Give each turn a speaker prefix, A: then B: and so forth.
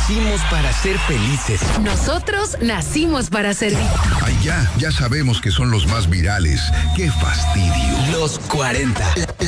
A: nacimos para ser felices.
B: Nosotros nacimos para servir.
C: Ay, ya sabemos que son los más virales. ¡Qué fastidio!
A: Los 40.